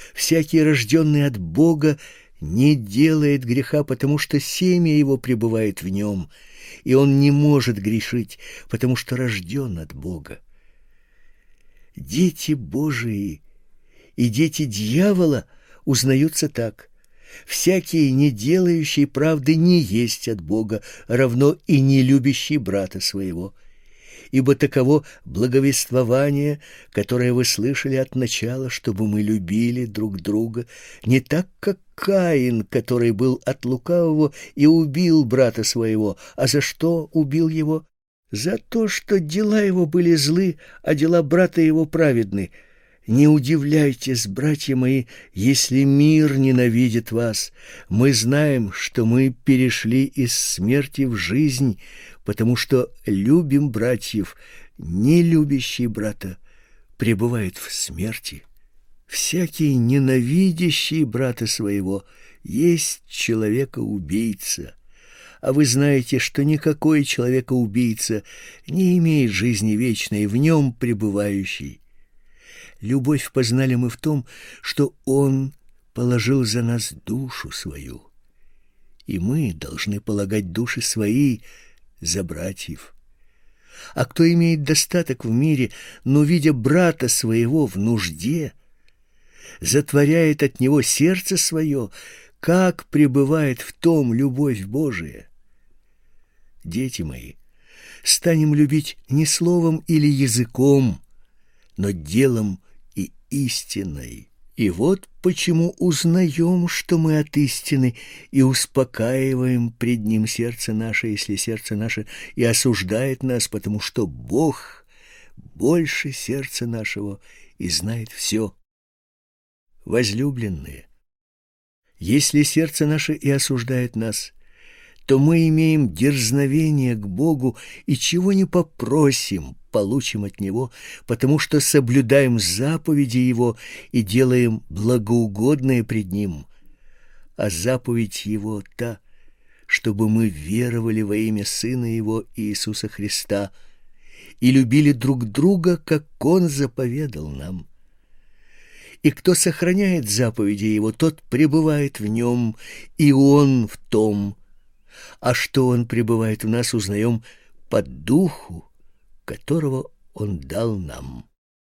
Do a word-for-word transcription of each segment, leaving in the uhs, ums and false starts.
Всякий, рожденный от Бога, не делает греха, потому что семя его пребывает в нем, и он не может грешить, потому что рожден от Бога. Дети Божии и дети дьявола узнаются так: всякий, не делающий правды, не есть от Бога, равно и не любящий брата своего. Ибо таково благовествование, которое вы слышали от начала, чтобы мы любили друг друга, не так, как Каин, который был от лукавого и убил брата своего. А за что убил его? За то, что дела его были злы, а дела брата его праведны. Не удивляйтесь, братья мои, если мир ненавидит вас. Мы знаем, что мы перешли из смерти в жизнь, потому что любим братьев. Не любящий брата пребывает в смерти. Всякий, ненавидящий брата своего, есть человека-убийца. А вы знаете, что никакой человека-убийца не имеет жизни вечной, в нем пребывающей. Любовь познали мы в том, что Он положил за нас душу свою, и мы должны полагать души свои за братьев. А кто имеет достаток в мире, но, видя брата своего в нужде, затворяет от него сердце свое, как пребывает в том любовь Божия? Дети мои, станем любить не словом или языком, но делом и истиной. И вот почему узнаем, что мы от истины, и успокаиваем пред Ним сердце наше, если сердце наше и осуждает нас, потому что Бог больше сердца нашего и знает все. Возлюбленные, если сердце наше и осуждает нас, то мы имеем дерзновение к Богу, и чего не попросим, получим от Него, потому что соблюдаем заповеди Его и делаем благоугодное пред Ним. А заповедь Его та, чтобы мы веровали во имя Сына Его Иисуса Христа и любили друг друга, как Он заповедал нам. И кто сохраняет заповеди Его, тот пребывает в Нем, и Он в том. А что Он пребывает в нас, узнаем по Духу, которого Он дал нам.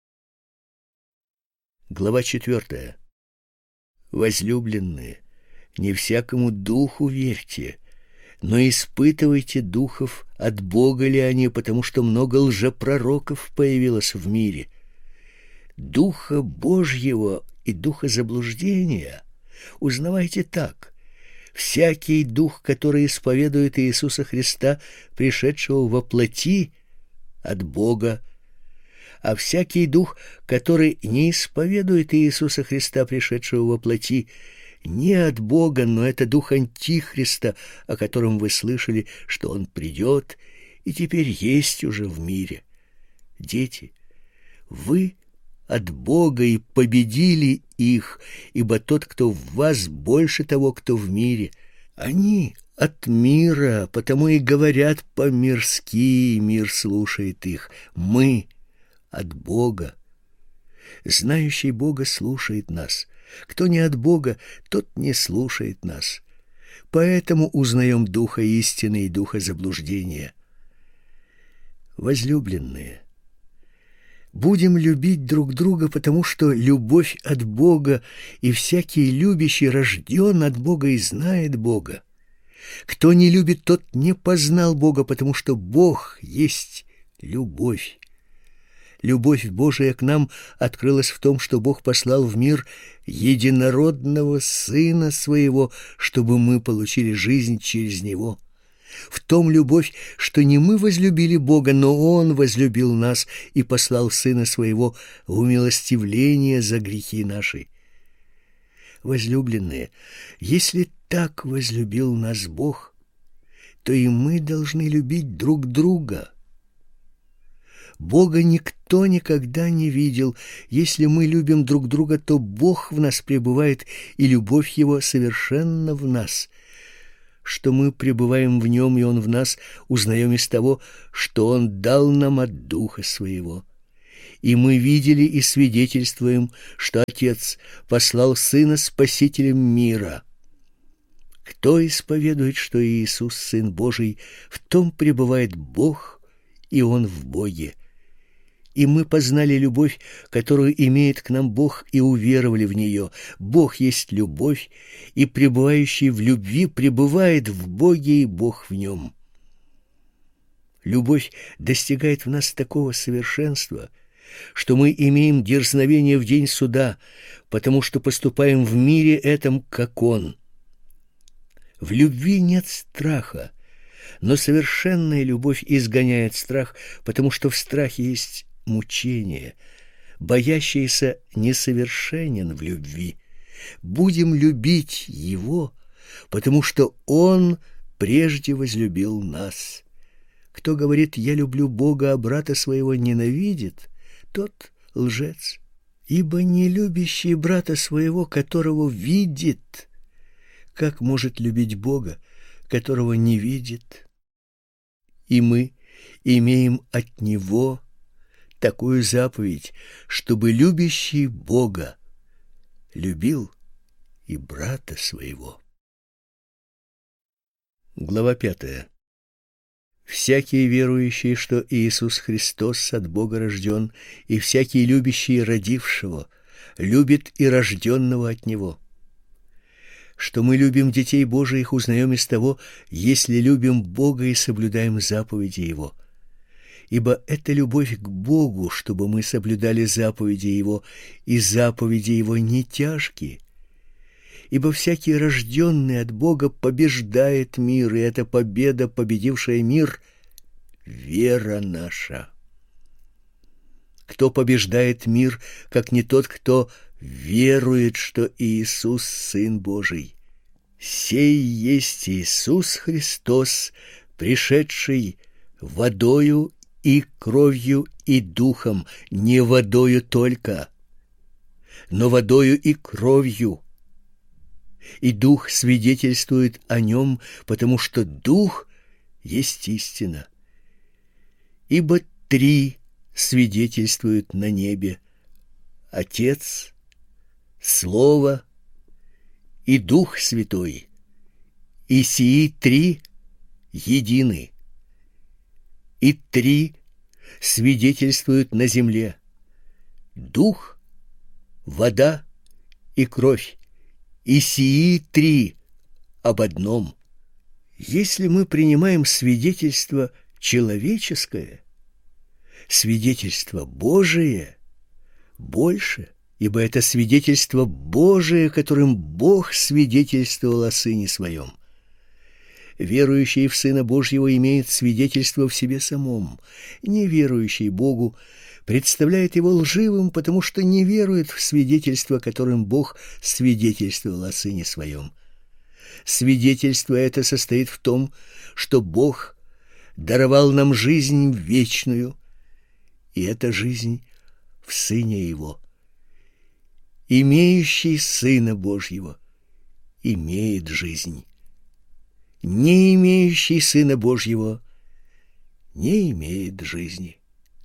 Глава четвертая. Возлюбленные, не всякому духу верьте, но испытывайте духов, от Бога ли они, потому что много лжепророков появилось в мире. Духа Божьего и духа заблуждения узнавайте так: всякий дух, который исповедует Иисуса Христа, пришедшего во плоти, от Бога, а всякий дух, который не исповедует Иисуса Христа, пришедшего во плоти, не от Бога, но это дух Антихриста, о котором вы слышали, что он придет и теперь есть уже в мире. Дети, вы от Бога и победили их, ибо тот, кто в вас, больше того, кто в мире. Они от мира, потому и говорят по-мирски, и мир слушает их. Мы от Бога. Знающий Бога слушает нас. Кто не от Бога, тот не слушает нас. Поэтому узнаем духа истины и духа заблуждения. Возлюбленные, будем любить друг друга, потому что любовь от Бога, и всякий любящий рожден от Бога и знает Бога. Кто не любит, тот не познал Бога, потому что Бог есть любовь. Любовь Божия к нам открылась в том, что Бог послал в мир единородного Сына Своего, чтобы мы получили жизнь через Него. В том любовь, что не мы возлюбили Бога, но Он возлюбил нас и послал Сына Своего в умилостивление за грехи наши. Возлюбленные, если так возлюбил нас Бог, то и мы должны любить друг друга. Бога никто никогда не видел. Если мы любим друг друга, то Бог в нас пребывает, и любовь Его совершенно в нас. Что мы пребываем в Нем, и Он в нас, узнаем из того, что Он дал нам от Духа Своего. И мы видели и свидетельствуем, что Отец послал Сына Спасителем мира. Кто исповедует, что Иисус Сын Божий, в том пребывает Бог, и Он в Боге. И мы познали любовь, которую имеет к нам Бог, и уверовали в нее. Бог есть любовь, и пребывающий в любви пребывает в Боге, и Бог в нем. Любовь достигает в нас такого совершенства, что мы имеем дерзновение в день суда, потому что поступаем в мире этом, как Он. В любви нет страха, но совершенная любовь изгоняет страх, потому что в страхе есть мучение. Боящийся несовершенен в любви. Будем любить Его, потому что Он прежде возлюбил нас. Кто говорит: «Я люблю Бога, а брата своего ненавидит», тот лжец. Ибо не любящий брата своего, которого видит, как может любить Бога, которого не видит? И мы имеем от Него такую заповедь, чтобы любящий Бога любил и брата своего. Глава пятая. Всякий верующий, что Иисус Христос от Бога рожден, и всякий любящий родившего, любит и рожденного от Него. Что мы любим детей Божиих, узнаем из того, если любим Бога и соблюдаем заповеди Его. Ибо это любовь к Богу, чтобы мы соблюдали заповеди Его, и заповеди Его не тяжкие. Ибо всякий рожденный от Бога побеждает мир, и эта победа, победившая мир, вера наша. Кто побеждает мир, как не тот, кто верует, что Иисус Сын Божий? Сей есть Иисус Христос, пришедший водою и кровью и духом, не водою только, но водою и кровью. И Дух свидетельствует о нем, потому что Дух есть истина. Ибо три свидетельствуют на небе: Отец, Слово и Дух Святой, и сии три едины. И три свидетельствуют на земле: Дух, вода и кровь. И сии три об одном. Если мы принимаем свидетельство человеческое, свидетельство Божие больше, ибо это свидетельство Божие, которым Бог свидетельствовал о Сыне Своем. Верующий в Сына Божьего имеет свидетельство в себе самом. Неверующий Богу представляет его лживым, потому что не верует в свидетельство, которым Бог свидетельствовал о Сыне Своем. Свидетельство это состоит в том, что Бог даровал нам жизнь вечную, и эта жизнь в Сыне Его. Имеющий Сына Божьего имеет жизнь. Не имеющий Сына Божьего не имеет жизни.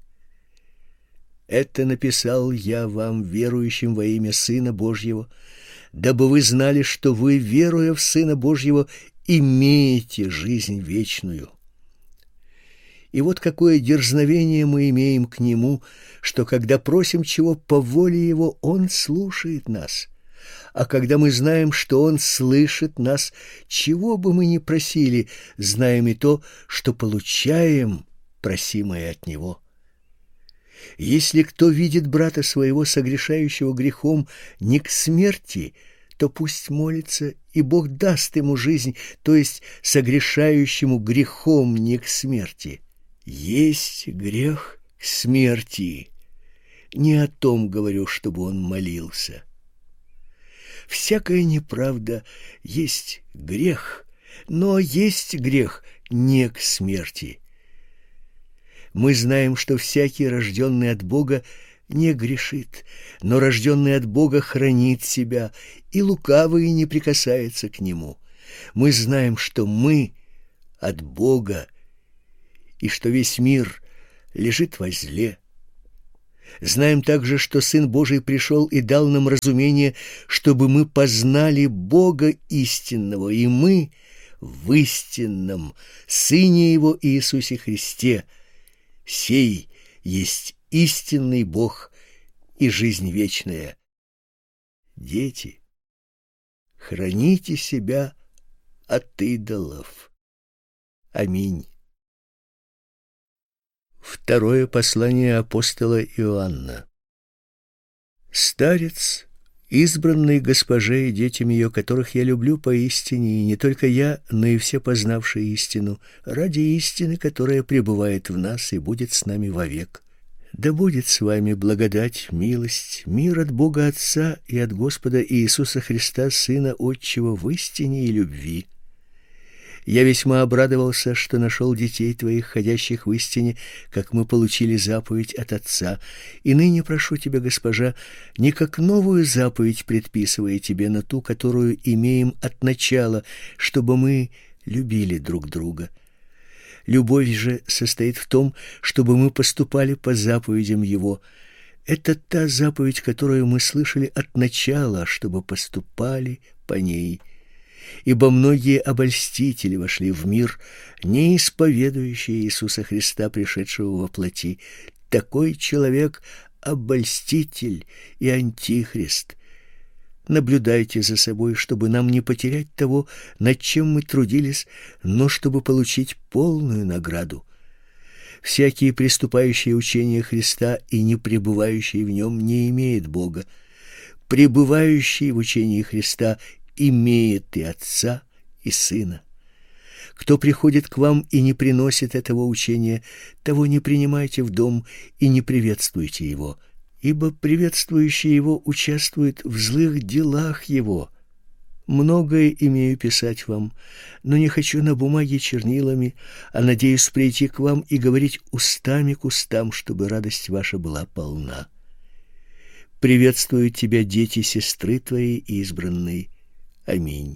Это написал я вам, верующим во имя Сына Божьего, дабы вы знали, что вы, веруя в Сына Божьего, имеете жизнь вечную. И вот какое дерзновение мы имеем к Нему, что когда просим чего по воле Его, Он слушает нас. А когда мы знаем, что Он слышит нас, чего бы мы ни просили, знаем и то, что получаем просимое от Него. Если кто видит брата своего, согрешающего грехом, не к смерти, то пусть молится, и Бог даст ему жизнь, то есть согрешающему грехом не к смерти. Есть грех к смерти. Не о том говорю, чтобы он молился. Всякая неправда есть грех, но есть грех не к смерти. Мы знаем, что всякий, рожденный от Бога, не грешит, но рожденный от Бога хранит себя, и лукавый не прикасается к нему. Мы знаем, что мы от Бога, и что весь мир лежит во зле. Знаем также, что Сын Божий пришел и дал нам разумение, чтобы мы познали Бога истинного, и мы в истинном Сыне Его Иисусе Христе. Сей есть истинный Бог и жизнь вечная. Дети, храните себя от идолов. Аминь. Второе послание апостола Иоанна. Старец, избранный госпоже и детям ее, которых я люблю поистине, и не только я, но и все познавшие истину, ради истины, которая пребывает в нас и будет с нами вовек. Да будет с вами благодать, милость, мир от Бога Отца и от Господа Иисуса Христа, Сына Отчего, в истине и любви. Я весьма обрадовался, что нашел детей твоих, ходящих в истине, как мы получили заповедь от Отца. И ныне прошу тебя, госпожа, не как новую заповедь предписывая тебе, но ту, которую имеем от начала, чтобы мы любили друг друга. Любовь же состоит в том, чтобы мы поступали по заповедям Его. Это та заповедь, которую мы слышали от начала, чтобы поступали по ней. Ибо многие обольстители вошли в мир, не исповедующие Иисуса Христа, пришедшего во плоти. Такой человек — обольститель и антихрист. Наблюдайте за собой, чтобы нам не потерять того, над чем мы трудились, но чтобы получить полную награду. Всякий, приступающий учение Христа и не пребывающий в нем, не имеет Бога. Пребывающий в учении Христа имеет и Отца, и Сына. Кто приходит к вам и не приносит этого учения, того не принимайте в дом и не приветствуйте его, ибо приветствующий его участвует в злых делах его. Многое имею писать вам, но не хочу на бумаге чернилами, а надеюсь прийти к вам и говорить устами к устам, чтобы радость ваша была полна. Приветствуют тебя дети сестры твоей избранной. Аминь.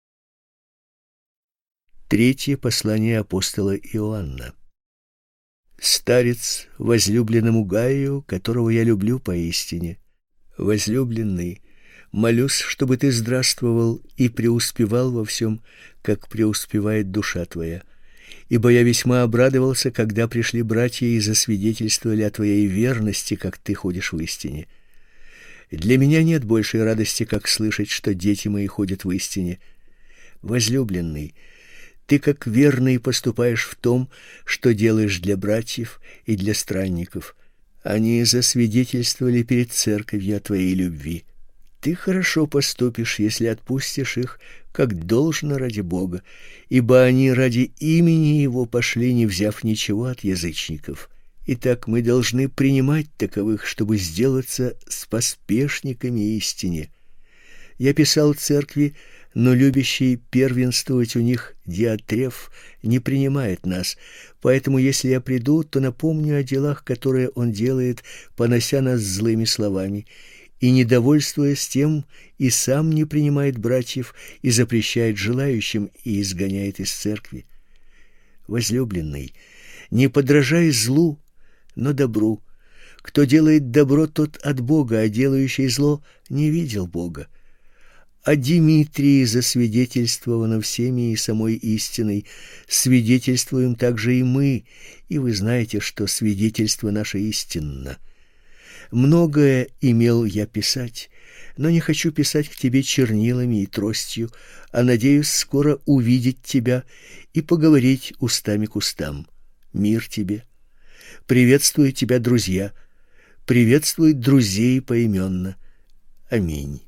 Третье послание апостола Иоанна. Старец, возлюбленному Гаю, которого я люблю поистине. Возлюбленный, молюсь, чтобы ты здравствовал и преуспевал во всем, как преуспевает душа твоя. Ибо я весьма обрадовался, когда пришли братья и засвидетельствовали о твоей верности, как ты ходишь в истине. Для меня нет большей радости, как слышать, что дети мои ходят в истине. Возлюбленный, ты как верный поступаешь в том, что делаешь для братьев и для странников. Они засвидетельствовали перед церковью о твоей любви. Ты хорошо поступишь, если отпустишь их, как должно ради Бога, ибо они ради имени Его пошли, не взяв ничего от язычников. Итак, мы должны принимать таковых, чтобы сделаться споспешниками истине. Я писал церкви, но любящий первенствовать у них Диатреф не принимает нас, поэтому если я приду, то напомню о делах, которые он делает, понося нас злыми словами, и, недовольствуясь тем, и сам не принимает братьев и запрещает желающим и изгоняет из церкви. Возлюбленный, не подражай злу, но добру. Кто делает добро, тот от Бога, а делающий зло не видел Бога. О Димитрии засвидетельствовано всеми и самой истиной, свидетельствуем также и мы, и вы знаете, что свидетельство наше истинно. Многое имел я писать, но не хочу писать к тебе чернилами и тростью, а надеюсь скоро увидеть тебя и поговорить устами к устам. Мир тебе. Приветствую тебя, друзья. Приветствуют друзей поименно. Аминь.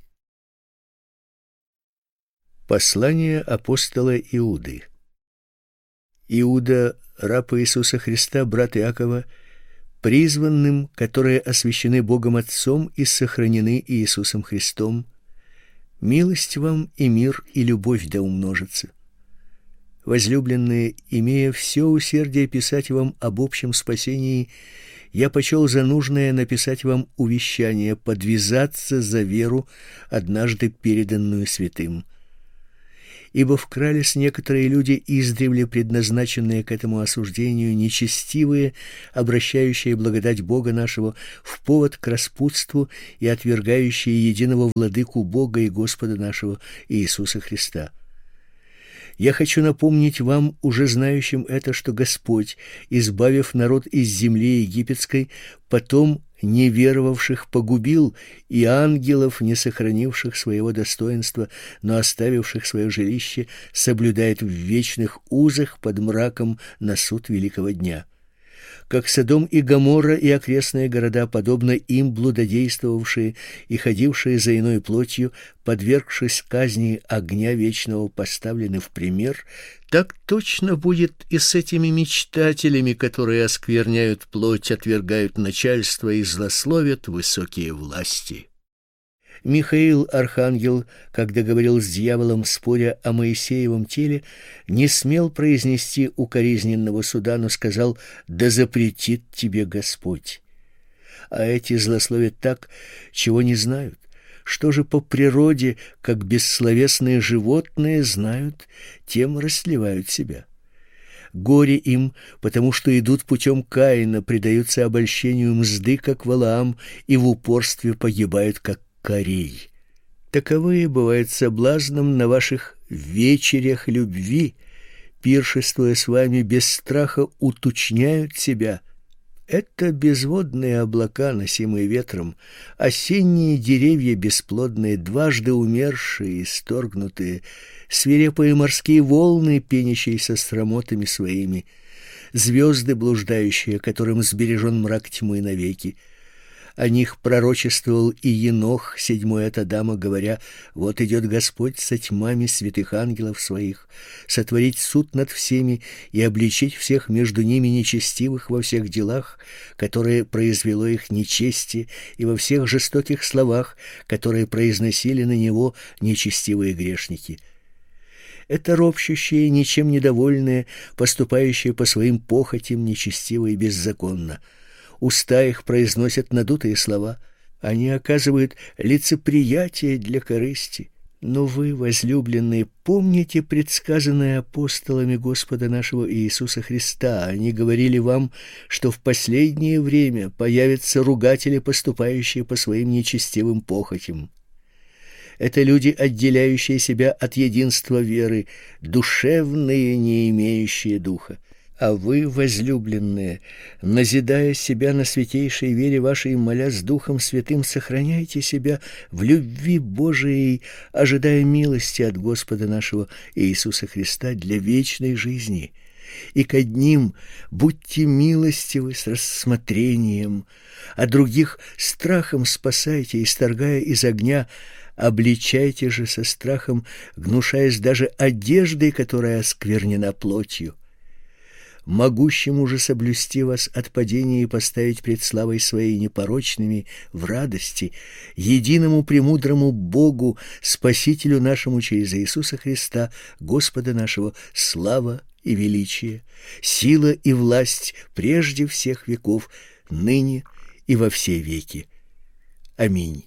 Послание апостола Иуды. Иуда, раб Иисуса Христа, брат Иакова, призванным, которые освящены Богом Отцом и сохранены Иисусом Христом, милость вам и мир и любовь да умножится. Возлюбленные, имея все усердие писать вам об общем спасении, я почел за нужное написать вам увещание подвязаться за веру, однажды переданную святым. Ибо вкрались некоторые люди, издревле предназначенные к этому осуждению, нечестивые, обращающие благодать Бога нашего в повод к распутству и отвергающие единого владыку Бога и Господа нашего Иисуса Христа. Я хочу напомнить вам, уже знающим это, что Господь, избавив народ из земли египетской, потом неверовавших погубил, и ангелов, не сохранивших своего достоинства, но оставивших свое жилище, соблюдает в вечных узах под мраком на суд великого дня. Как Содом и Гоморра и окрестные города, подобно им блудодействовавшие и ходившие за иной плотью, подвергшись казни огня вечного, поставлены в пример, так точно будет и с этими мечтателями, которые оскверняют плоть, отвергают начальство и злословят высокие власти. Михаил, архангел, когда говорил с дьяволом, споря о Моисеевом теле, не смел произнести укоризненного суда, но сказал: «Да запретит тебе Господь». А эти злословят так, чего не знают. Что же по природе, как бессловесные животные, знают, тем растлевают себя. Горе им, потому что идут путем Каина, предаются обольщению мзды, как Валаам, и в упорстве погибают, как Корей. Таковые бывают соблазном на ваших вечерях любви, пиршествуя с вами без страха, уточняют себя. Это безводные облака, носимые ветром, осенние деревья бесплодные, дважды умершие, исторгнутые, свирепые морские волны, пенящие со стромотами своими, звезды блуждающие, которым сбережен мрак тьмы навеки. О них пророчествовал и Енох, седьмой от Адама, говоря: «Вот идет Господь со тьмами святых ангелов своих, сотворить суд над всеми и обличить всех между ними нечестивых во всех делах, которые произвело их нечестие, и во всех жестоких словах, которые произносили на него нечестивые грешники». Это ропщущие, ничем недовольные, поступающие по своим похотям нечестиво и беззаконно. Уста их произносят надутые слова, они оказывают лицеприятие для корысти. Но вы, возлюбленные, помните предсказанное апостолами Господа нашего Иисуса Христа. Они говорили вам, что в последнее время появятся ругатели, поступающие по своим нечестивым похотям. Это люди, отделяющие себя от единства веры, душевные, не имеющие духа. А вы, возлюбленные, назидая себя на святейшей вере вашей, молясь Духом Святым, сохраняйте себя в любви Божией, ожидая милости от Господа нашего Иисуса Христа для вечной жизни. И к одним будьте милостивы с рассмотрением, а других страхом спасайте, исторгая из огня. Обличайте же со страхом, гнушаясь даже одеждой, которая осквернена плотью. Могущему же соблюсти вас от падения и поставить пред славой своей непорочными в радости, единому премудрому Богу, Спасителю нашему через Иисуса Христа, Господа нашего, слава и величие, сила и власть прежде всех веков, ныне и во все веки. Аминь.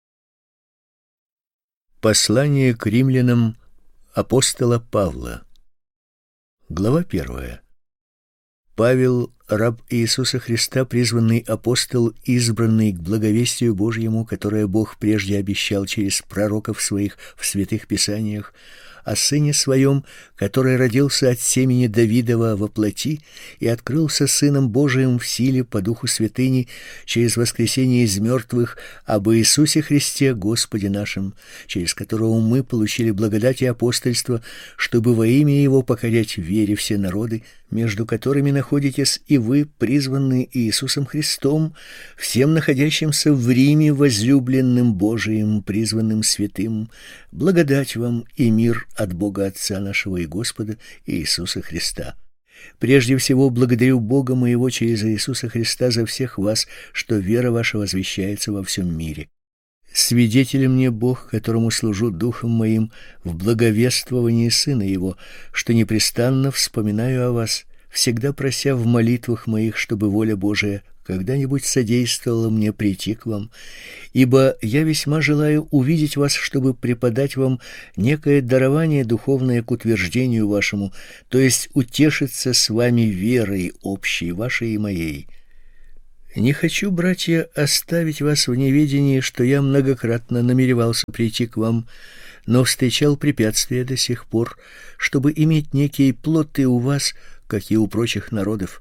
Послание к римлянам апостола Павла. Глава первая. Павел, раб Иисуса Христа, призванный апостол, избранный к благовестию Божьему, которое Бог прежде обещал через пророков своих в святых писаниях, о Сыне Своем, который родился от семени Давидова во плоти и открылся Сыном Божиим в силе по Духу Святыни через воскресение из мертвых, об Иисусе Христе, Господе нашим, через которого мы получили благодать и апостольство, чтобы во имя Его покорять в вере все народы, между которыми находитесь и вы, призванные Иисусом Христом, всем находящимся в Риме, возлюбленным Божиим, призванным святым, благодать вам и мир от Бога Отца нашего и Господа Иисуса Христа. Прежде всего, благодарю Бога моего через Иисуса Христа за всех вас, что вера ваша возвещается во всем мире. Свидетелем мне Бог, которому служу духом моим в благовествовании Сына Его, что непрестанно вспоминаю о вас, всегда прося в молитвах моих, чтобы воля Божия, когда-нибудь содействовало мне прийти к вам, ибо я весьма желаю увидеть вас, чтобы преподать вам некое дарование духовное к утверждению вашему, то есть утешиться с вами верой общей вашей и моей. Не хочу, братья, оставить вас в неведении, что я многократно намеревался прийти к вам, но встречал препятствия до сих пор, чтобы иметь некие плоты у вас, как и у прочих народов.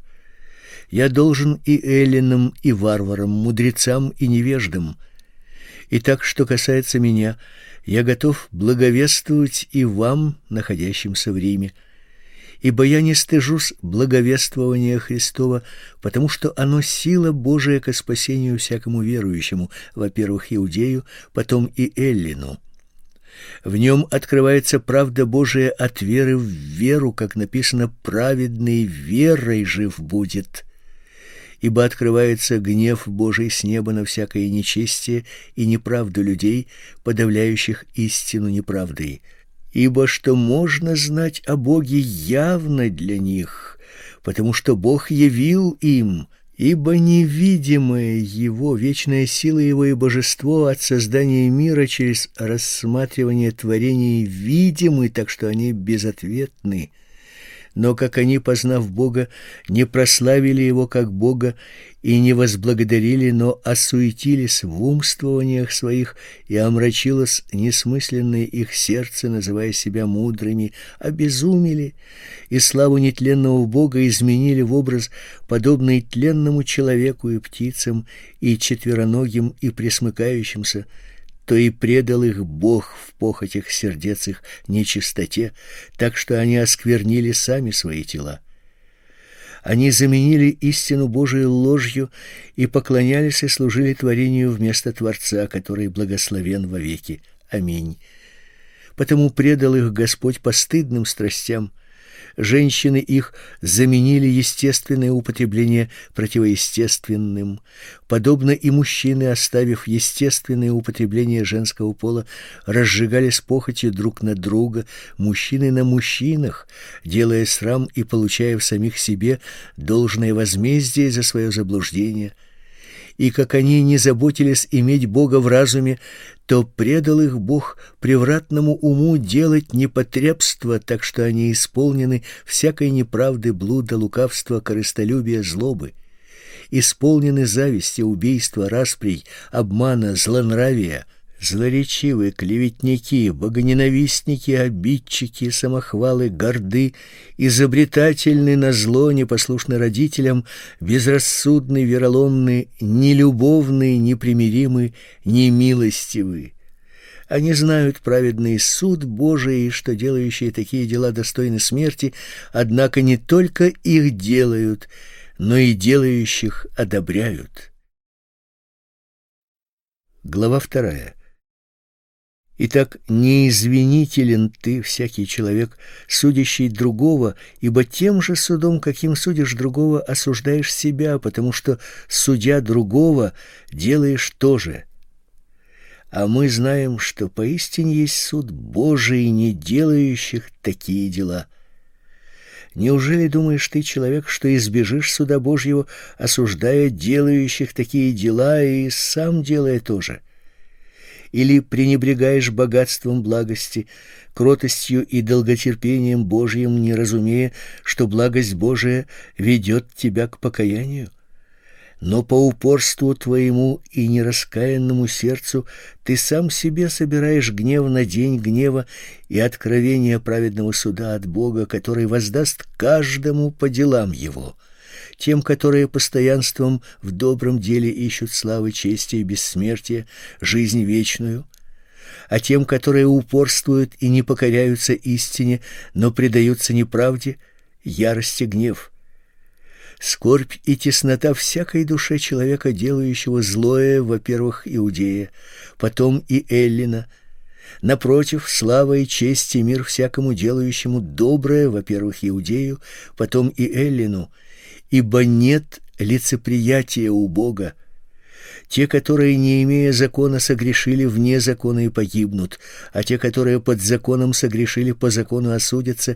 Я должен и эллинам, и варварам, мудрецам и невеждам. И так, что касается меня, я готов благовествовать и вам, находящимся в Риме, ибо я не стыжусь благовествования Христова, потому что оно сила Божия ко спасению всякому верующему, во-первых, иудею, потом и эллину. В нем открывается правда Божия от веры в веру, как написано: праведный верой жив будет. Ибо открывается гнев Божий с неба на всякое нечестие и неправду людей, подавляющих истину неправдой. Ибо что можно знать о Боге явно для них, потому что Бог явил им, ибо невидимая Его, вечная сила Его и божество от создания мира через рассматривание творений видимы, так что они безответны. Но как они, познав Бога, не прославили Его как Бога и не возблагодарили, но осуетились в умствованиях своих, и омрачилось несмысленное их сердце, называя себя мудрыми, обезумели, и славу нетленного Бога изменили в образ, подобный тленному человеку и птицам, и четвероногим, и пресмыкающимся, то и предал их Бог в похотях сердец их нечистоте, так что они осквернили сами свои тела. Они заменили истину Божию ложью и поклонялись и служили творению вместо Творца, который благословен вовеки. Аминь. Потому предал их Господь постыдным страстям. Женщины их заменили естественное употребление противоестественным. Подобно и мужчины, оставив естественное употребление женского пола, разжигались похотью друг на друга, мужчины на мужчинах, делая срам и получая в самих себе должное возмездие за свое заблуждение. И как они не заботились иметь Бога в разуме, то предал их Бог превратному уму делать непотребство, так что они исполнены всякой неправды, блуда, лукавства, корыстолюбия, злобы, исполнены зависти, убийства, расприй, обмана, злонравия, злоречивые, клеветники, богоненавистники, обидчики, самохвалы, горды, изобретательны на зло, непослушны родителям, безрассудны, вероломны, нелюбовны, непримиримы, немилостивы. Они знают праведный суд Божий, что делающие такие дела достойны смерти, однако не только их делают, но и делающих одобряют. Глава вторая. Итак, неизвинителен ты, всякий человек, судящий другого, ибо тем же судом, каким судишь другого, осуждаешь себя, потому что, судя другого, делаешь то же. А мы знаем, что поистине есть суд Божий, не делающих такие дела. Неужели думаешь ты, человек, что избежишь суда Божьего, осуждая делающих такие дела и сам делая то же? Или пренебрегаешь богатством благости, кротостью и долготерпением Божьим, не разумея, что благость Божия ведет тебя к покаянию? Но по упорству твоему и нераскаянному сердцу ты сам себе собираешь гнев на день гнева и откровение праведного суда от Бога, который воздаст каждому по делам его. Тем, которые постоянством в добром деле ищут славы, чести и бессмертия, жизнь вечную, а тем, которые упорствуют и не покоряются истине, но предаются неправде, ярость и гнев. Скорбь и теснота всякой душе человека, делающего злое, во-первых, иудея, потом и эллина. Напротив, слава и честь и мир всякому делающему доброе, во-первых, иудею, потом и эллину, ибо нет лицеприятия у Бога. Те, которые, не имея закона, согрешили вне закона и погибнут, а те, которые под законом согрешили, по закону осудятся,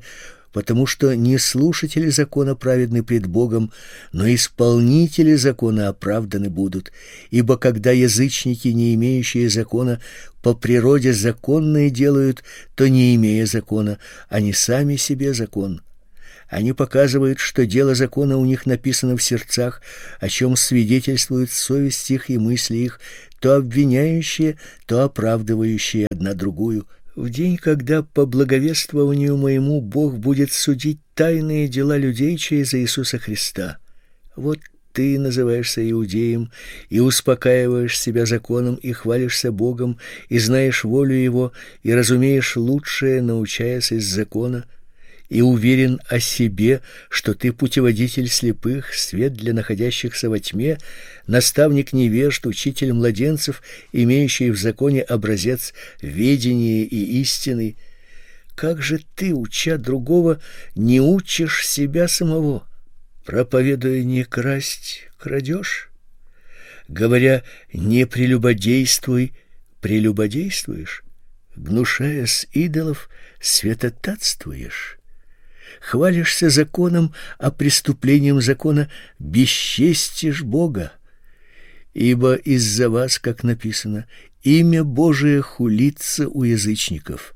потому что не слушатели закона праведны пред Богом, но исполнители закона оправданы будут. Ибо когда язычники, не имеющие закона, по природе законное делают, то, не имея закона, они сами себе закон. Они показывают, что дело закона у них написано в сердцах, о чем свидетельствует совесть их и мысли их, то обвиняющие, то оправдывающие одна другую. В день, когда по благовествованию моему Бог будет судить тайные дела людей через Иисуса Христа. Вот ты называешься иудеем и успокаиваешь себя законом, и хвалишься Богом, и знаешь волю Его, и разумеешь лучшее, научаясь из закона, и уверен о себе, что ты путеводитель слепых, свет для находящихся во тьме, наставник невежд, учитель младенцев, имеющий в законе образец ведения и истины. Как же ты, уча другого, не учишь себя самого? Проповедуя не красть, крадешь? Говоря не прелюбодействуй, прелюбодействуешь? Гнушая с идолов, святотатствуешь? Хвалишься законом, а преступлением закона бесчестишь Бога. Ибо из-за вас, как написано, имя Божие хулится у язычников.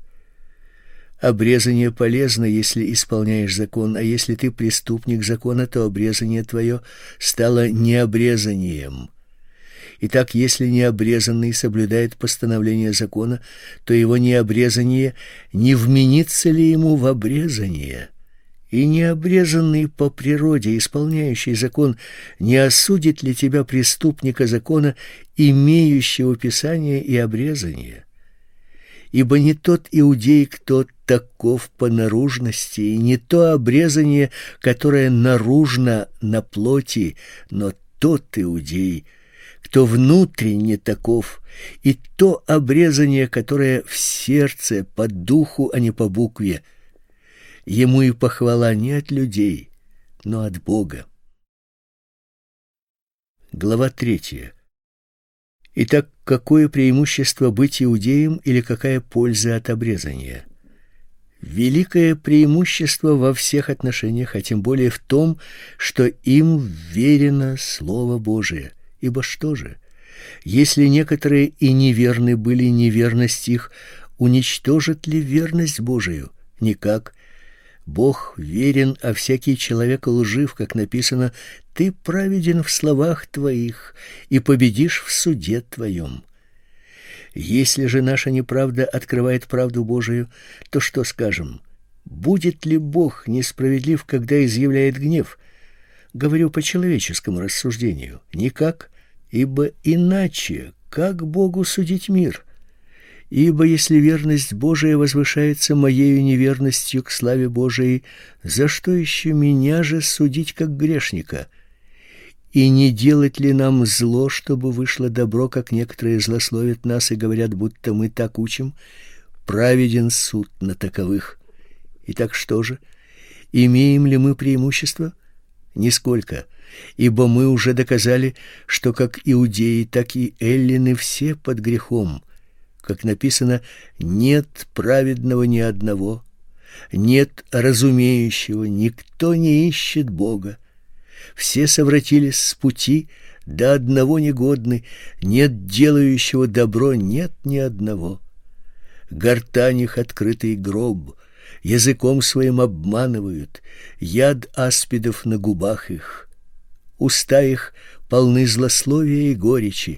Обрезание полезно, если исполняешь закон, а если ты преступник закона, то обрезание твое стало необрезанием. Итак, если необрезанный соблюдает постановление закона, то его необрезание не вменится ли ему в обрезание? И необрезанный по природе, исполняющий закон, не осудит ли тебя, преступника закона, имеющего писание и обрезание? Ибо не тот иудей, кто таков по наружности, и не то обрезание, которое наружно на плоти, но тот иудей, кто внутренне таков, и то обрезание, которое в сердце, по духу, а не по букве. Ему и похвала не от людей, но от Бога. Глава третья. Итак, какое преимущество быть иудеем или какая польза от обрезания? Великое преимущество во всех отношениях, а тем более в том, что им верено Слово Божие. Ибо что же? Если некоторые и неверны были, неверность их уничтожит ли верность Божию? Никак. Бог верен, а всякий человек лжив, как написано: «Ты праведен в словах твоих и победишь в суде твоем». Если же наша неправда открывает правду Божию, то что скажем? Будет ли Бог несправедлив, когда изъявляет гнев? Говорю по человеческому рассуждению. Никак, ибо иначе как Богу судить мир? Ибо если верность Божия возвышается моею неверностью к славе Божией, за что еще меня же судить как грешника? И не делать ли нам зло, чтобы вышло добро, как некоторые злословят нас и говорят, будто мы так учим? Праведен суд на таковых. Итак, что же? Имеем ли мы преимущество? Нисколько, ибо мы уже доказали, что как иудеи, так и эллины все под грехом. Как написано: «Нет праведного ни одного, нет разумеющего, никто не ищет Бога. Все совратились с пути, до одного негодны, нет делающего добро, нет ни одного. Гортань их открытый гроб, языком своим обманывают, яд аспидов на губах их. Уста их полны злословия и горечи.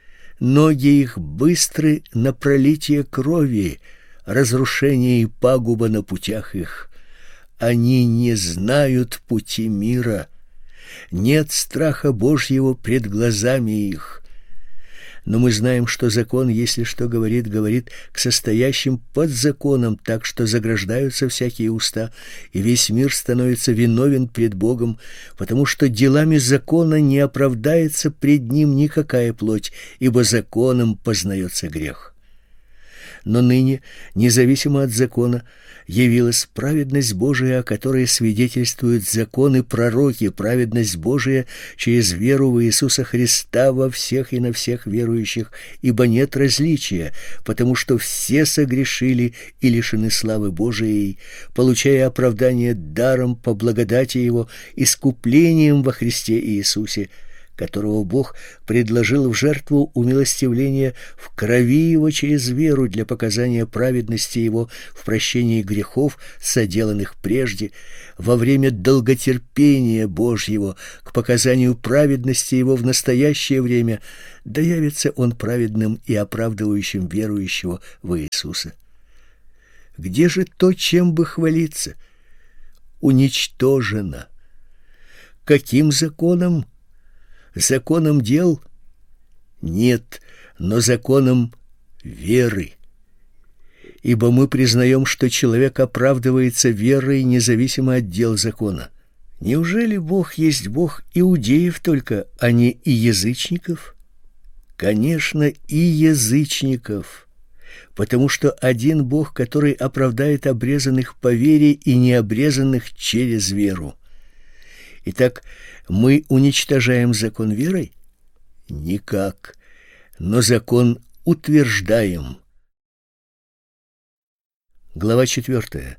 Ноги их быстры на пролитие крови, разрушение и пагуба на путях их. Они не знают пути мира, нет страха Божьего пред глазами их. Но мы знаем, что закон, если что говорит, говорит к состоящим под законом, так что заграждаются всякие уста, и весь мир становится виновен пред Богом, потому что делами закона не оправдается пред ним никакая плоть, ибо законом познается грех. Но ныне, независимо от закона, явилась праведность Божия, о которой свидетельствуют закон и пророки, праведность Божия через веру в Иисуса Христа во всех и на всех верующих, ибо нет различия, потому что все согрешили и лишены славы Божией, получая оправдание даром по благодати Его, искуплением во Христе Иисусе, которого Бог предложил в жертву умилостивления в крови Его через веру для показания праведности Его в прощении грехов, соделанных прежде, во время долготерпения Божьего к показанию праведности Его в настоящее время, да явится Он праведным и оправдывающим верующего в Иисуса. Где же то, чем бы хвалиться? Уничтожено. Каким законом? Законом дел? Нет, но законом веры. Ибо мы признаем, что человек оправдывается верой независимо от дел закона. Неужели Бог есть Бог иудеев только, а не и язычников? Конечно, и язычников, потому что один Бог, который оправдает обрезанных по вере и необрезанных через веру. Итак, мы уничтожаем закон верой? Никак, но закон утверждаем. Глава четвертая.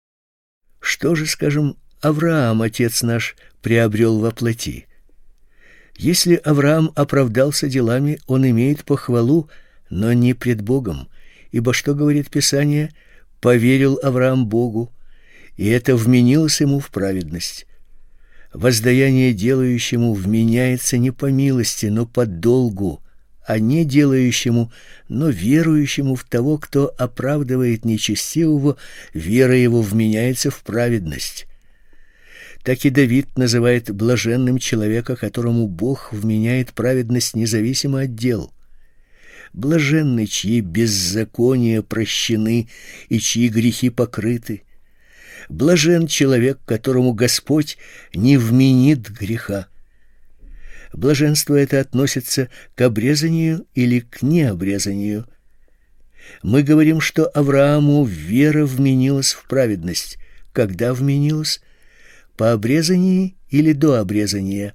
Что же, скажем, Авраам, отец наш, приобрел во плоти? Если Авраам оправдался делами, он имеет похвалу, но не пред Богом, ибо что говорит Писание? Поверил Авраам Богу, и это вменилось ему в праведность. Воздаяние делающему вменяется не по милости, но по долгу, а не делающему, но верующему в того, кто оправдывает нечестивого, вера его вменяется в праведность. Так и Давид называет блаженным человека, которому Бог вменяет праведность независимо от дел. Блаженны, чьи беззакония прощены и чьи грехи покрыты. Блажен человек, которому Господь не вменит греха. Блаженство это относится к обрезанию или к необрезанию. Мы говорим, что Аврааму вера вменилась в праведность. Когда вменилась? По обрезании или до обрезания?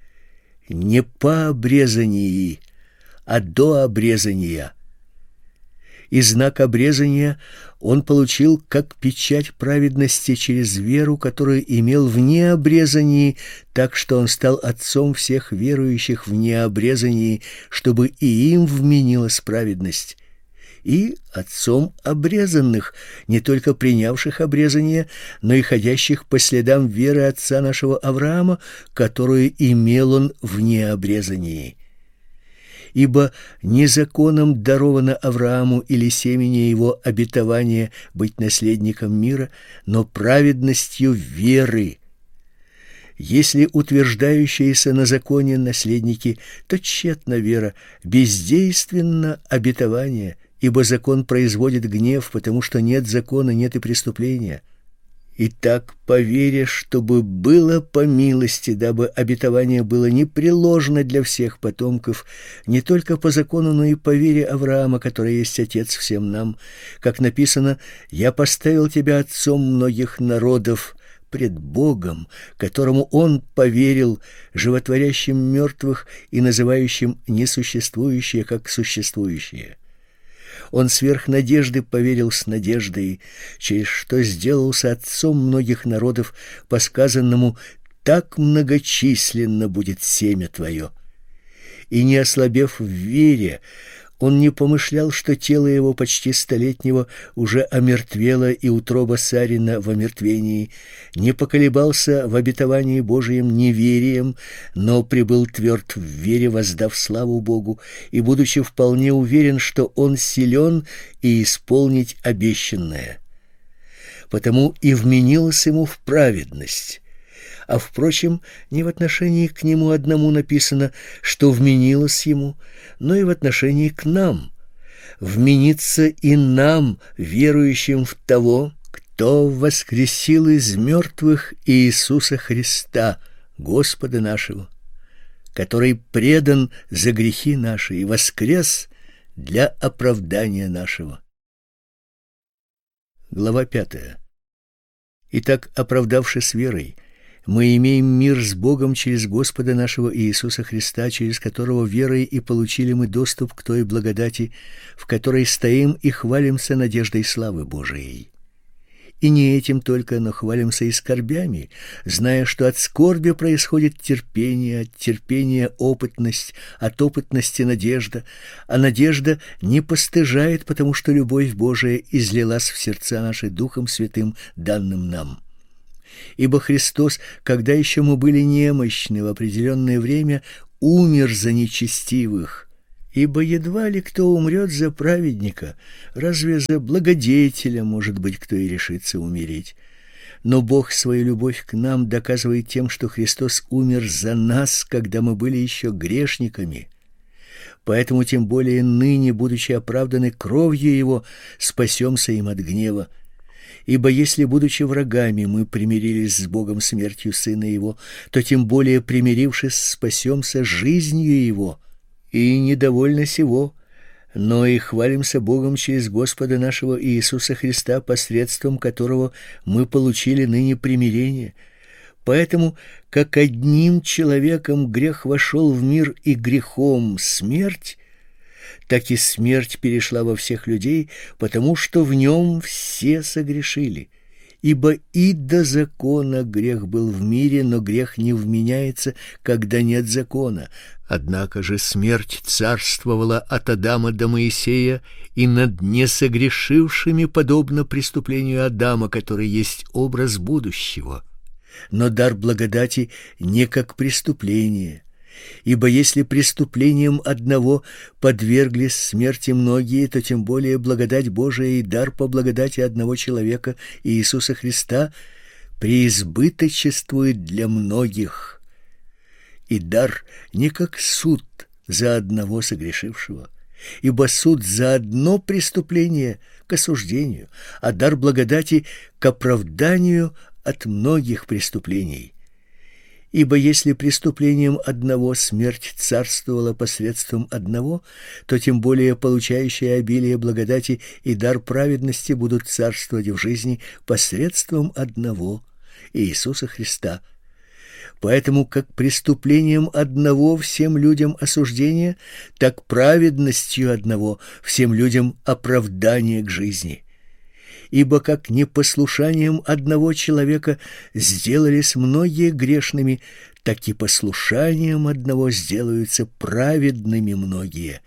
Не по обрезании, а до обрезания. И знак обрезания он получил как печать праведности через веру, которую имел в необрезании, так что он стал отцом всех верующих в необрезании, чтобы и им вменилась праведность, и отцом обрезанных, не только принявших обрезание, но и ходящих по следам веры отца нашего Авраама, которую имел он в необрезании. Ибо не законом даровано Аврааму или семени его обетование быть наследником мира, но праведностью веры. Если утверждающиеся на законе наследники, то тщетна вера, бездейственно обетование, ибо закон производит гнев, потому что нет закона, нет и преступления. Итак, по вере, чтобы было по милости, дабы обетование было непреложно для всех потомков, не только по закону, но и по вере Авраама, который есть отец всем нам, как написано: «Я поставил тебя отцом многих народов пред Богом, которому он поверил, животворящим мертвых и называющим несуществующее как существующее». Он сверх надежды поверил с надеждой, через что сделался отцом многих народов, по сказанному: «Так многочисленно будет семя твое». И не ослабев в вере, он не помышлял, что тело его почти столетнего уже омертвело и утроба Сарина в омертвении, не поколебался в обетовании Божием неверием, но пребыл тверд в вере, воздав славу Богу, и будучи вполне уверен, что он силен и исполнить обещанное. Потому и вменилось ему в праведность. А, впрочем, не в отношении к нему одному написано, что вменилось ему, но и в отношении к нам. Вменится и нам, верующим в того, кто воскресил из мертвых Иисуса Христа, Господа нашего, который предан за грехи наши и воскрес для оправдания нашего. Глава пятая. Итак, оправдавшись верой, мы имеем мир с Богом через Господа нашего Иисуса Христа, через которого верой и получили мы доступ к той благодати, в которой стоим и хвалимся надеждой славы Божией. И не этим только, но хвалимся и скорбями, зная, что от скорби происходит терпение, от терпения опытность, от опытности надежда, а надежда не постыжает, потому что любовь Божия излилась в сердца наши Духом Святым, данным нам. Ибо Христос, когда еще мы были немощны, в определенное время умер за нечестивых. Ибо едва ли кто умрет за праведника, разве за благодетеля, может быть, кто и решится умереть. Но Бог свою любовь к нам доказывает тем, что Христос умер за нас, когда мы были еще грешниками. Поэтому тем более ныне, будучи оправданы кровью Его, спасемся им от гнева. Ибо если, будучи врагами, мы примирились с Богом смертью Сына Его, то тем более, примирившись, спасемся жизнью Его. И недовольно сего, но и хвалимся Богом через Господа нашего Иисуса Христа, посредством которого мы получили ныне примирение. Поэтому, как одним человеком грех вошел в мир и грехом смерть, так и смерть перешла во всех людей, потому что в нем все согрешили. Ибо и до закона грех был в мире, но грех не вменяется, когда нет закона. Однако же смерть царствовала от Адама до Моисея и над несогрешившими, подобно преступлению Адама, который есть образ будущего. Но дар благодати не как преступление. Ибо если преступлением одного подверглись смерти многие, то тем более благодать Божия и дар по благодати одного человека, Иисуса Христа, преизбыточествует для многих. И дар не как суд за одного согрешившего, ибо суд за одно преступление к осуждению, а дар благодати к оправданию от многих преступлений. Ибо если преступлением одного смерть царствовала посредством одного, то тем более получающие обилие благодати и дар праведности будут царствовать в жизни посредством одного, Иисуса Христа. Поэтому как преступлением одного всем людям осуждение, так праведностью одного всем людям оправдание к жизни. Ибо как непослушанием одного человека сделались многие грешными, так и послушанием одного сделаются праведными многие.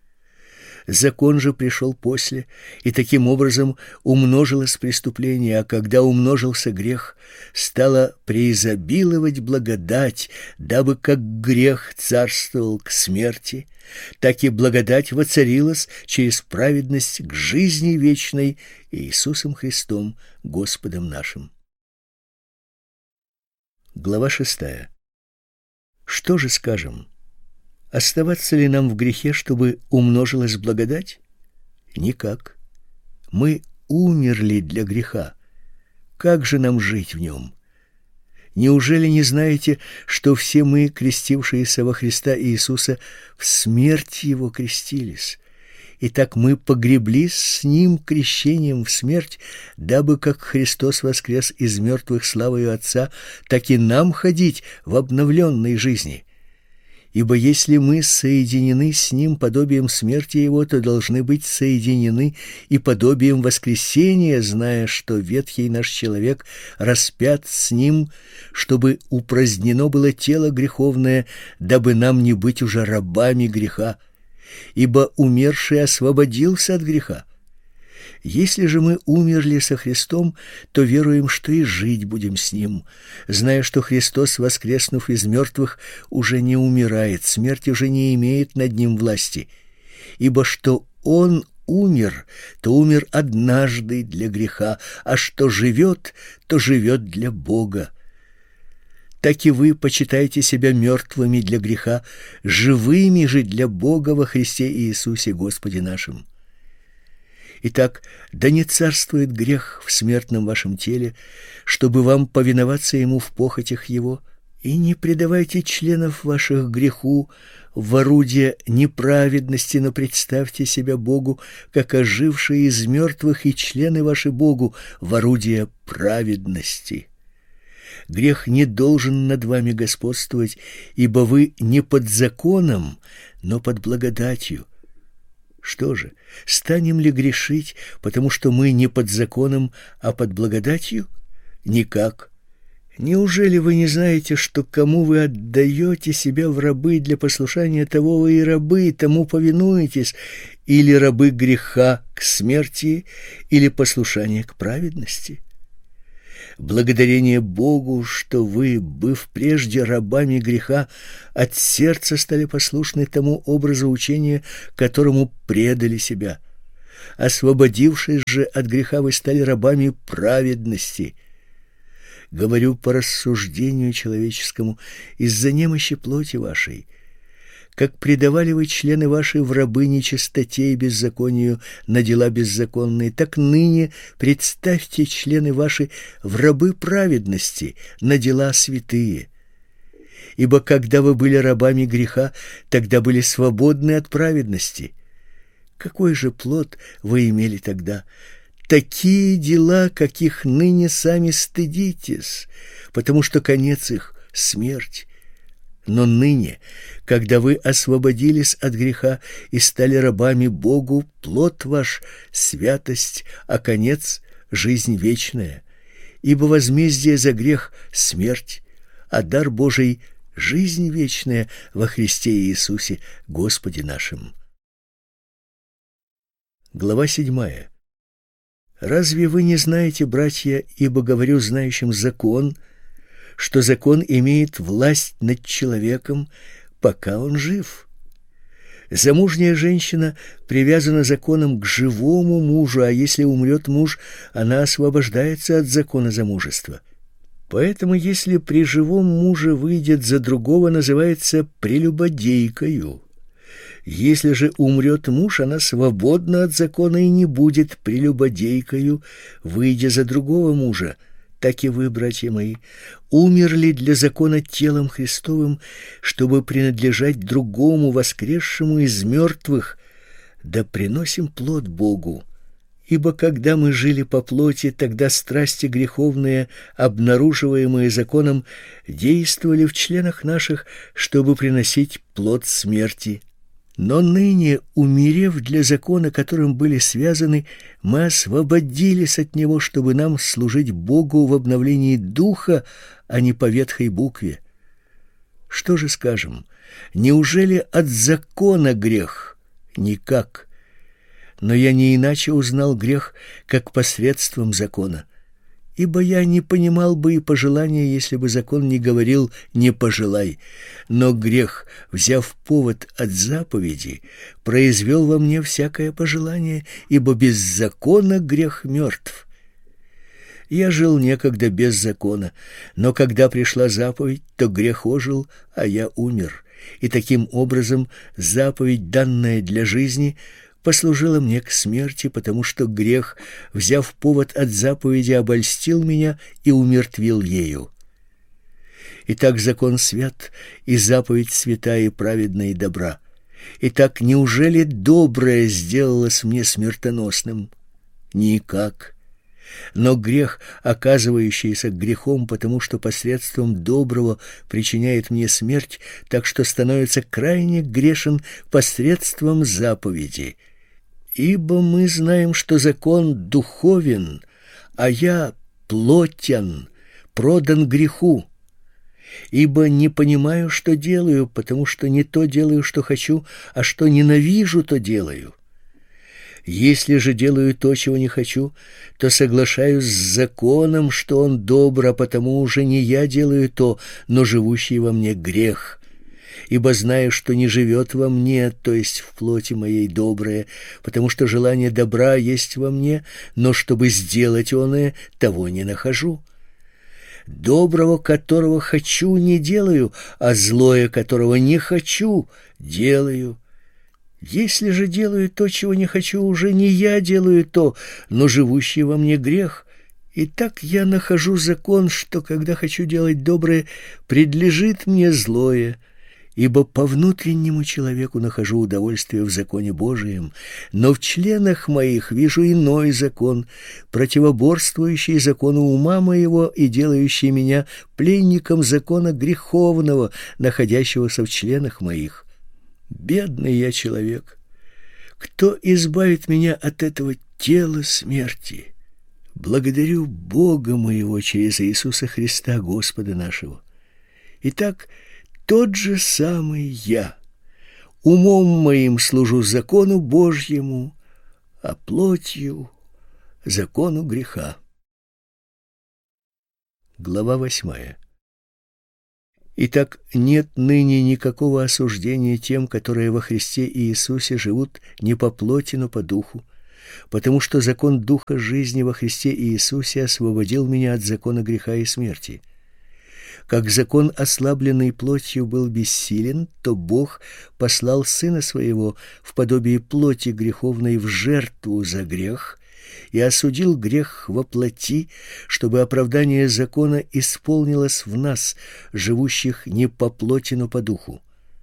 Закон же пришел после, и таким образом умножилось преступление, а когда умножился грех, стала преизобиловать благодать, дабы как грех царствовал к смерти, так и благодать воцарилась через праведность к жизни вечной Иисусом Христом, Господом нашим. Глава шестая. Что же скажем? Оставаться ли нам в грехе, чтобы умножилась благодать? Никак. Мы умерли для греха. Как же нам жить в нем? Неужели не знаете, что все мы, крестившиеся во Христа Иисуса, в смерть Его крестились? Итак, мы погреблись с Ним крещением в смерть, дабы как Христос воскрес из мертвых славою Отца, так и нам ходить в обновленной жизни. Ибо если мы соединены с Ним подобием смерти Его, то должны быть соединены и подобием воскресения, зная, что ветхий наш человек распят с Ним, чтобы упразднено было тело греховное, дабы нам не быть уже рабами греха. Ибо умерший освободился от греха. Если же мы умерли со Христом, то веруем, что и жить будем с Ним, зная, что Христос, воскреснув из мертвых, уже не умирает, смерть уже не имеет над Ним власти. Ибо что Он умер, то умер однажды для греха, а что живет, то живет для Бога. Так и вы почитайте себя мертвыми для греха, живыми же для Бога во Христе Иисусе Господе нашим. Итак, да не царствует грех в смертном вашем теле, чтобы вам повиноваться ему в похотях его, и не предавайте членов ваших греху в орудие неправедности, но представьте себя Богу, как ожившие из мертвых, и члены ваши Богу в орудие праведности. Грех не должен над вами господствовать, ибо вы не под законом, но под благодатью. Что же, станем ли грешить, потому что мы не под законом, а под благодатью? Никак. Неужели вы не знаете, что кому вы отдаете себя в рабы для послушания, того вы и рабы, тому повинуетесь, или рабы греха к смерти, или послушания к праведности? Благодарение Богу, что вы, быв прежде рабами греха, от сердца стали послушны тому образу учения, которому предали себя. Освободившись же от греха, вы стали рабами праведности. Говорю по рассуждению человеческому, из-за немощи плоти вашей. Как предавали вы члены ваши в рабы нечистоте и беззаконию на дела беззаконные, так ныне представьте члены ваши в рабы праведности на дела святые. Ибо когда вы были рабами греха, тогда были свободны от праведности. Какой же плод вы имели тогда? Такие дела, каких ныне сами стыдитесь, потому что конец их — смерть. Но ныне, когда вы освободились от греха и стали рабами Богу, плод ваш — святость, а конец — жизнь вечная. Ибо возмездие за грех — смерть, а дар Божий — жизнь вечная во Христе Иисусе, Господе нашим. Глава седьмая. Разве вы не знаете, братья, ибо говорю знающим закон, что закон имеет власть над человеком, пока он жив? Замужняя женщина привязана законом к живому мужу, а если умрет муж, она освобождается от закона замужества. Поэтому, если при живом муже выйдет за другого, называется прелюбодейкою. Если же умрет муж, она свободна от закона и не будет прелюбодейкою, выйдя за другого мужа. Так и вы, братья мои, умерли для закона телом Христовым, чтобы принадлежать другому, воскресшему из мертвых, да приносим плод Богу. Ибо когда мы жили по плоти, тогда страсти греховные, обнаруживаемые законом, действовали в членах наших, чтобы приносить плод смерти. Но ныне, умерев для закона, которым были связаны, мы освободились от него, чтобы нам служить Богу в обновлении духа, а не по ветхой букве. Что же скажем? Неужели от закона грех? Никак. Но я не иначе узнал грех, как посредством закона. Ибо я не понимал бы и пожелания, если бы закон не говорил «не пожелай». Но грех, взяв повод от заповеди, произвел во мне всякое пожелание, ибо без закона грех мертв. Я жил некогда без закона, но когда пришла заповедь, то грех ожил, а я умер. И таким образом заповедь, данная для жизни, послужила мне к смерти, потому что грех, взяв повод от заповеди, обольстил меня и умертвил ею. Итак, закон свят, и заповедь свята и праведна и добра. Итак, неужели доброе сделалось мне смертоносным? Никак. Но грех, оказывающийся грехом, потому что посредством доброго причиняет мне смерть, так что становится крайне грешен посредством заповеди. Ибо мы знаем, что закон духовен, а я плотян, продан греху. Ибо не понимаю, что делаю, потому что не то делаю, что хочу, а что ненавижу, то делаю. Если же делаю то, чего не хочу, то соглашаюсь с законом, что он добр, а потому уже не я делаю то, но живущий во мне грех. Ибо знаю, что не живет во мне, то есть в плоти моей доброе, потому что желание добра есть во мне, но чтобы сделать оное, того не нахожу. Доброго, которого хочу, не делаю, а злое, которого не хочу, делаю. Если же делаю то, чего не хочу, уже не я делаю то, но живущий во мне грех. И так я нахожу закон, что, когда хочу делать доброе, предлежит мне злое. Ибо по внутреннему человеку нахожу удовольствие в законе Божием, но в членах моих вижу иной закон, противоборствующий закону ума моего и делающий меня пленником закона греховного, находящегося в членах моих. Бедный я человек! Кто избавит меня от этого тела смерти? Благодарю Бога моего через Иисуса Христа, Господа нашего. Итак, тот же самый я. Умом моим служу закону Божьему, а плотью — закону греха. Глава восьмая. Итак, нет ныне никакого осуждения тем, которые во Христе Иисусе живут не по плоти, но по духу, потому что закон Духа жизни во Христе Иисусе освободил меня от закона греха и смерти. Как закон, ослабленный плотью, был бессилен, то Бог послал Сына Своего в подобие плоти греховной в жертву за грех и осудил грех во плоти, чтобы оправдание закона исполнилось в нас, живущих не по плоти, но по духу.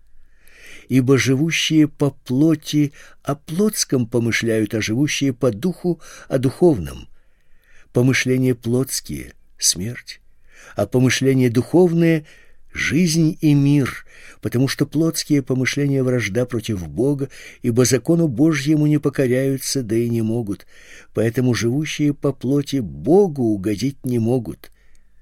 Ибо живущие по плоти о плотском помышляют, а живущие по духу о духовном. Помышления плотские — смерть, а помышления духовные — жизнь и мир, потому что плотские помышления — вражда против Бога, ибо закону Божьему не покоряются, да и не могут, поэтому живущие по плоти Богу угодить не могут.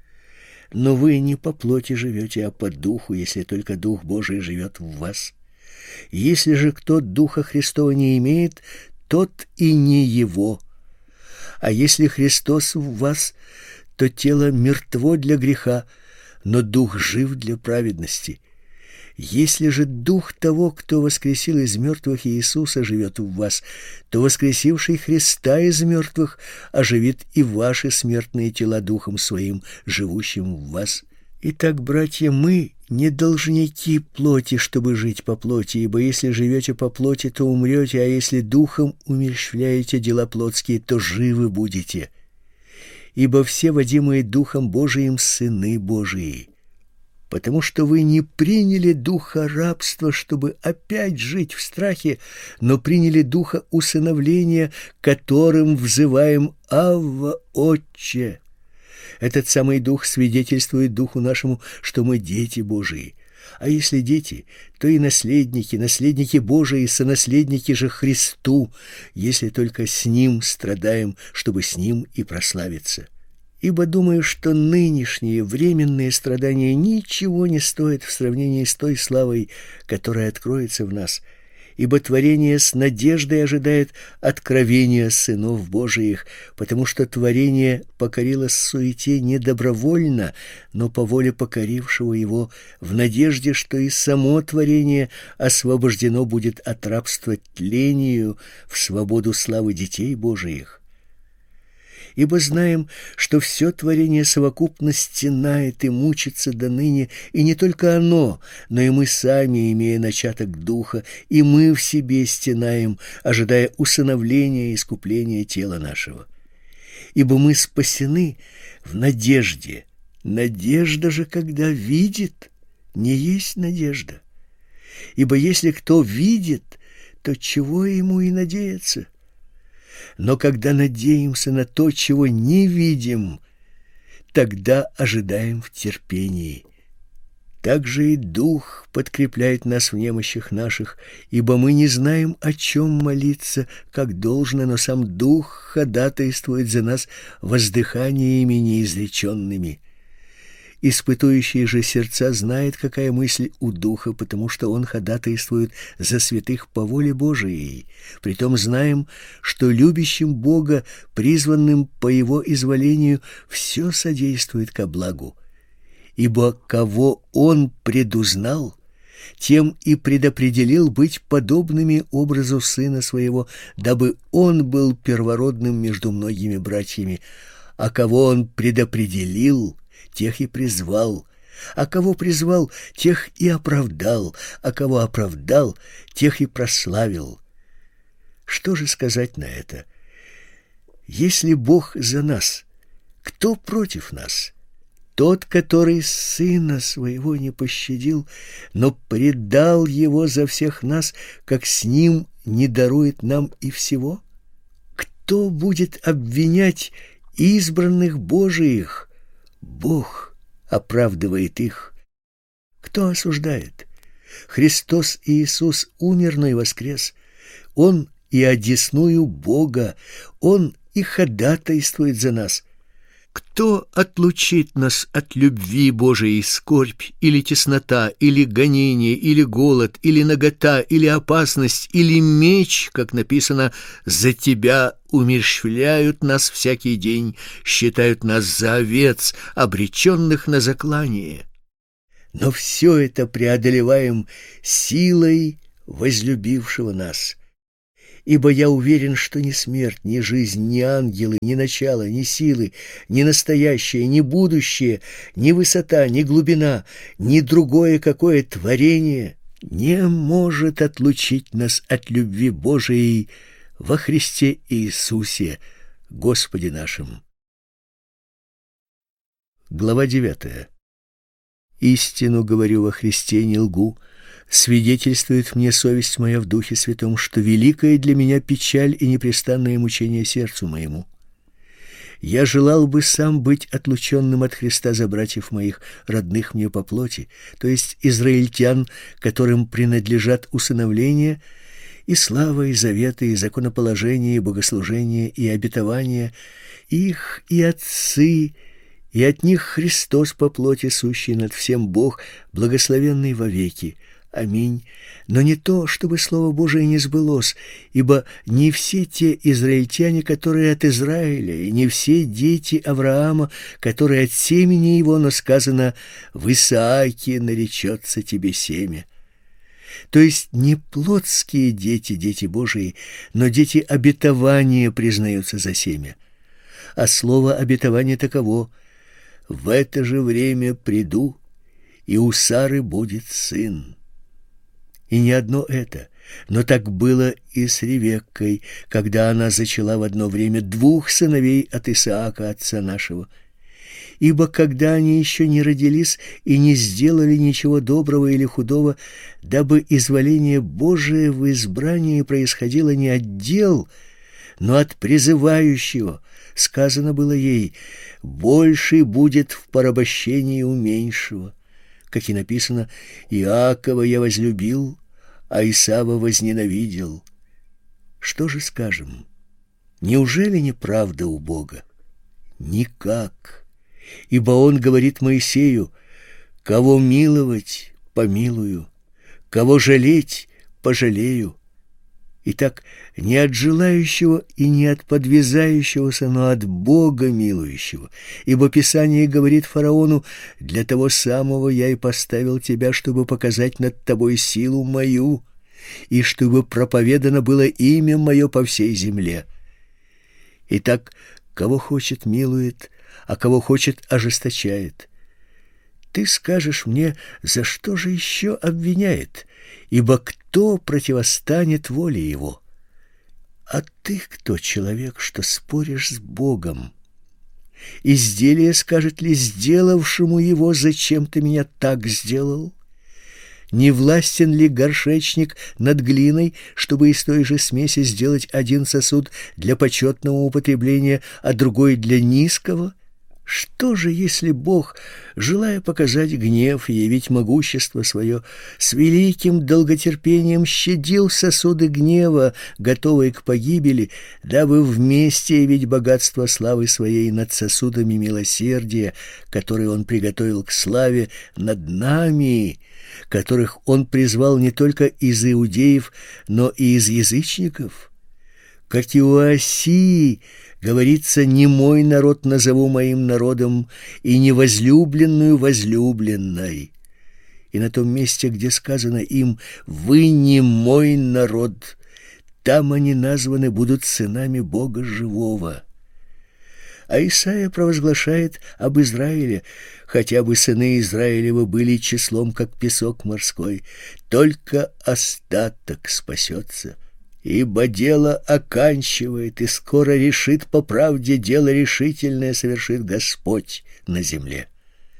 Но вы не по плоти живете, а по духу, если только Дух Божий живет в вас. Если же кто Духа Христова не имеет, тот и не его. А если Христос в вас, то тело мертво для греха, но дух жив для праведности. Если же дух того, кто воскресил из мертвых Иисуса, живет в вас, то воскресивший Христа из мертвых оживит и ваши смертные тела духом своим, живущим в вас. Итак, братья, мы не должники плоти, чтобы жить по плоти, ибо если живете по плоти, то умрете, а если духом умерщвляете дела плотские, то живы будете. Ибо все, водимые Духом Божиим, сыны Божии. Потому что вы не приняли духа рабства, чтобы опять жить в страхе, но приняли духа усыновления, которым взываем «Авва, Отче». Этот самый дух свидетельствует духу нашему, что мы дети Божии. А если дети, то и наследники, наследники Божии, сонаследники же Христу, если только с Ним страдаем, чтобы с Ним и прославиться. Ибо думаю, что нынешние временные страдания ничего не стоят в сравнении с той славой, которая откроется в нас. Ибо творение с надеждой ожидает откровения сынов Божиих, потому что творение покорилось суете не добровольно, но по воле покорившего его, в надежде, что и само творение освобождено будет от рабства тлению в свободу славы детей Божиих. Ибо знаем, что все творение совокупно стенает и мучится до ныне, и не только оно, но и мы сами, имея начаток духа, и мы в себе стенаем, ожидая усыновления и искупления тела нашего. Ибо мы спасены в надежде. Надежда же, когда видит, не есть надежда. Ибо если кто видит, то чего ему и надеяться? Но когда надеемся на то, чего не видим, тогда ожидаем в терпении. Также и Дух подкрепляет нас в немощах наших, ибо мы не знаем, о чем молиться, как должно, но сам Дух ходатайствует за нас воздыханиями неизреченными. Испытующий же сердца знает, какая мысль у Духа, потому что Он ходатайствует за святых по воле Божией. Притом знаем, что любящим Бога, призванным по Его изволению, все содействует ко благу. Ибо кого Он предузнал, тем и предопределил быть подобными образу Сына Своего, дабы Он был первородным между многими братьями. А кого Он предопределил, тех и призвал, а кого призвал, тех и оправдал, а кого оправдал, тех и прославил. Что же сказать на это? Если Бог за нас, кто против нас? тот, который Сына Своего не пощадил, но предал Его за всех нас, как с Ним не дарует нам и всего? Кто будет обвинять избранных Божиих? Бог оправдывает их. Кто осуждает? Христос Иисус умер, но и воскрес. Он и одесную Бога, Он и ходатайствует за нас. Кто отлучит нас от любви Божией? Скорбь, или теснота, или гонение, или голод, или нагота, или опасность, или меч, как написано: «За Тебя умерщвляют нас всякий день, считают нас за овец, обреченных на заклание». Но все это преодолеваем силой возлюбившего нас. Ибо я уверен, что ни смерть, ни жизнь, ни ангелы, ни начало, ни силы, ни настоящее, ни будущее, ни высота, ни глубина, ни другое какое творение не может отлучить нас от любви Божией во Христе Иисусе, Господе нашим. Глава девятая. «Истину говорю во Христе, не лгу. Свидетельствует мне совесть моя в Духе Святом, что великая для меня печаль и непрестанное мучение сердцу моему. Я желал бы сам быть отлученным от Христа за братьев моих, родных мне по плоти, то есть израильтян, которым принадлежат усыновление, и слава, и заветы, и законоположение, и богослужение, и обетование, их и отцы, и от них Христос по плоти сущий над всем Бог, благословенный вовеки. Аминь. Но не то, чтобы Слово Божие не сбылось, ибо не все те израильтяне, которые от Израиля, и не все дети Авраама, которые от семени его, но сказано: «В Исааке наречется тебе семя». То есть не плотские дети, дети Божии, но дети обетования признаются за семя. А слово обетования таково: «В это же время приду, и у Сары будет сын». И не одно это, но так было и с Ревеккой, когда она зачала в одно время двух сыновей от Исаака, отца нашего. Ибо когда они еще не родились и не сделали ничего доброго или худого, дабы изволение Божие в избрании происходило не от дел, но от призывающего, сказано было ей: «Больший будет в порабощении у меньшего». Как и написано: «Иакова я возлюбил, а Исава возненавидел». Что же скажем? Неужели не правда у Бога? Никак. Ибо Он говорит Моисею: «Кого миловать, помилую, кого жалеть, пожалею». Итак, не от желающего и не от подвязающегося, но от Бога милующего. Ибо Писание говорит фараону: «Для того самого я и поставил тебя, чтобы показать над тобой силу мою, и чтобы проповедано было имя мое по всей земле». Итак, кого хочет, милует, а кого хочет, ожесточает. Ты скажешь мне: за что же еще обвиняет? Ибо кто противостанет воле его? А ты кто, человек, что споришь с Богом? Изделие скажет ли сделавшему его: зачем ты меня так сделал? Не властен ли горшечник над глиной, чтобы из той же смеси сделать один сосуд для почетного употребления, а другой для низкого? Что же, если Бог, желая показать гнев и явить могущество свое, с великим долготерпением щадил сосуды гнева, готовые к погибели, дабы вместе явить богатство славы своей над сосудами милосердия, которые Он приготовил к славе над нами, которых Он призвал не только из иудеев, но и из язычников? Как и у Осии говорится: «Не мой народ назову моим народом, и не возлюбленную возлюбленной». И на том месте, где сказано им: «Вы не мой народ», там они названы будут сынами Бога живого. А Исаия провозглашает об Израиле: «Хотя бы сыны Израилевы были числом, как песок морской, только остаток спасется». Ибо дело оканчивает и скоро решит по правде, дело решительное совершит Господь на земле.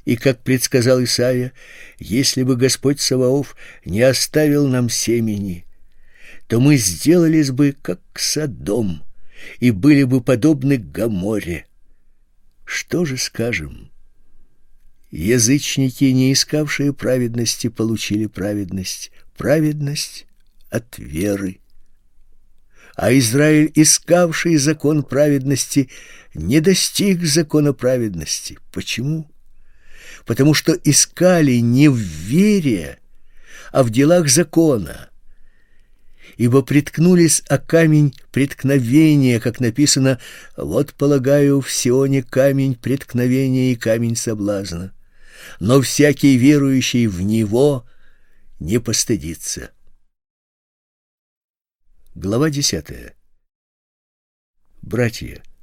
И, как предсказал Исаия, если бы Господь Саваоф не оставил нам семени, то мы сделались бы, как Содом, и были бы подобны Гоморре. Что же скажем? Язычники, не искавшие праведности, получили праведность, праведность от веры. А Израиль, искавший закон праведности, не достиг закона праведности. Почему? Потому что искали не в вере, а в делах закона. Ибо приткнулись о камень преткновения, как написано: «Вот полагаю в Сионе камень преткновения и камень соблазна, но всякий верующий в него не постыдится». Глава десятая. Братья,